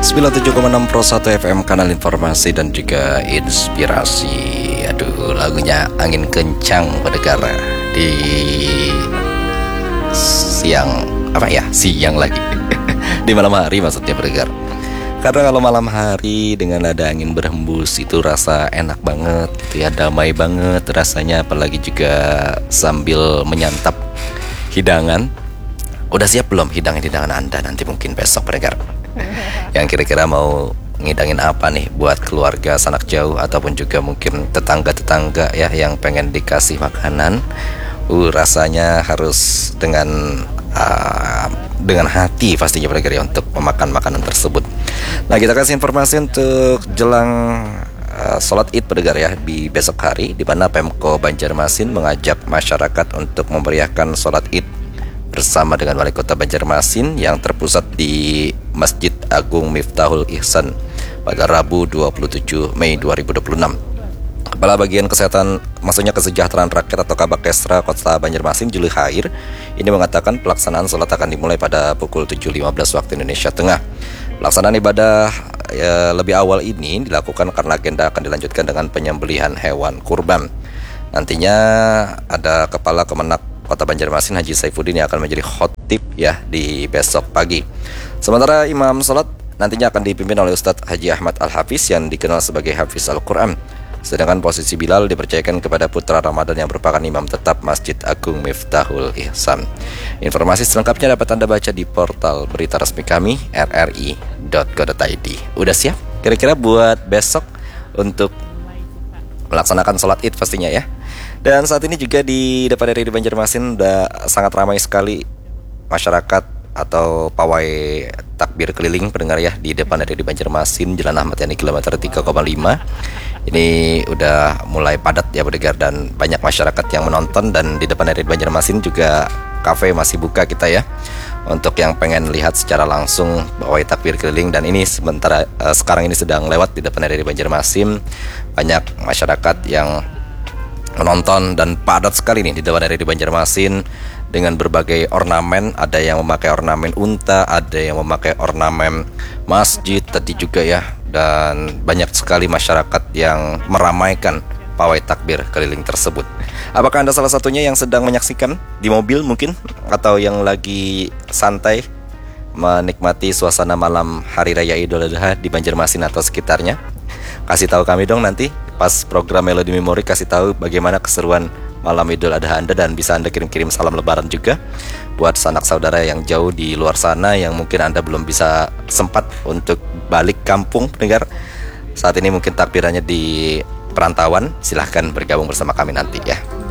97,6 Pro 1 FM, kanal informasi dan juga inspirasi. Aduh, lagunya angin kencang pendengar di siang, siang lagi di malam hari maksudnya pendengar. Karena kalau malam hari dengan ada angin berhembus itu rasa enak banget, ya damai banget rasanya, apalagi juga sambil menyantap hidangan. Udah siap belum hidangan Anda nanti mungkin besok pendengar? Yang kira-kira mau ngidangin apa nih buat keluarga sanak jauh ataupun juga mungkin tetangga-tetangga ya yang pengen dikasih makanan. Rasanya harus dengan hati pastinya pendengar ya untuk memakan makanan tersebut. Nah, kita kasih informasi untuk jelang sholat Id pendengar ya di besok hari, di mana Pemko Banjarmasin mengajak masyarakat untuk memeriahkan sholat Id bersama dengan Wali Kota Banjarmasin yang terpusat di Masjid Agung Miftahul Ihsan pada Rabu 27 Mei 2026. Kepala Bagian Kesehatan, maksudnya Kesejahteraan Rakyat atau Kabakesra Kota Banjarmasin, Juli Khair, ini mengatakan pelaksanaan sholat akan dimulai pada pukul 7.15 waktu Indonesia Tengah. Pelaksanaan ibadah lebih awal ini dilakukan karena agenda akan dilanjutkan dengan penyembelihan hewan kurban. Nantinya ada Kepala Kemenak Kota Banjarmasin Haji Saifuddin yang akan menjadi khotib ya di besok pagi. Sementara imam sholat nantinya akan dipimpin oleh Ustadz Haji Ahmad Al-Hafiz yang dikenal sebagai Hafiz Al-Quran. Sedangkan posisi Bilal dipercayakan kepada putra Ramadan yang merupakan imam tetap Masjid Agung Miftahul Ihsan. Informasi selengkapnya dapat Anda baca di portal berita resmi kami rri.co.id. Udah siap kira-kira buat besok untuk melaksanakan sholat Id pastinya ya. Dan saat ini juga di depan RRI Banjarmasin udah sangat ramai sekali masyarakat atau pawai takbir keliling pendengar ya di depan RRI Banjarmasin Jalan Ahmad Yani kilometer 3,5. Ini udah mulai padat ya pendengar dan banyak masyarakat yang menonton, dan di depan RRI Banjarmasin juga kafe masih buka kita ya. Untuk yang pengen lihat secara langsung pawai takbir keliling, dan ini sekarang ini sedang lewat di depan RRI Banjarmasin, banyak masyarakat yang menonton dan padat sekali nih di depan RRI Banjarmasin dengan berbagai ornamen. Ada yang memakai ornamen unta, ada yang memakai ornamen masjid tadi juga ya, dan banyak sekali masyarakat yang meramaikan pawai takbir keliling tersebut. Apakah Anda salah satunya yang sedang menyaksikan di mobil mungkin, atau yang lagi santai menikmati suasana malam Hari Raya Idul Adha di Banjarmasin atau sekitarnya? Kasih tahu kami dong nanti pas program Melodi Memori, kasih tahu bagaimana keseruan malam Idul Adha Anda, dan bisa Anda kirim-kirim salam lebaran juga buat sanak saudara yang jauh di luar sana yang mungkin Anda belum bisa sempat untuk balik kampung pendengar. Saat ini mungkin takbirannya di perantauan, silahkan bergabung bersama kami nanti ya.